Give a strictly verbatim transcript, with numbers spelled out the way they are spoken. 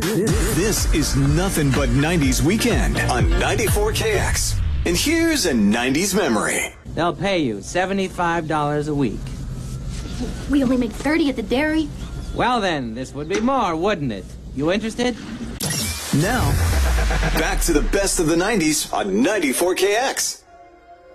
This is nothing but nineties weekend on ninety-four K X. And here's a nineties memory. They'll pay you seventy-five dollars a week. We only make thirty at the dairy. Well then, this would be more, wouldn't it? You interested? Now, back to the best of the nineties on ninety-four K X.